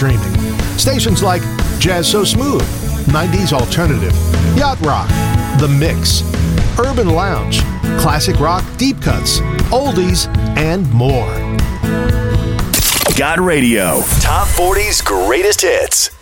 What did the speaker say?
streaming. Stations like Jazz So Smooth, 90s Alternative, Yacht Rock, The Mix, Urban Lounge, Classic Rock Deep Cuts, Oldies, and more. God Radio. Top 40's greatest hits.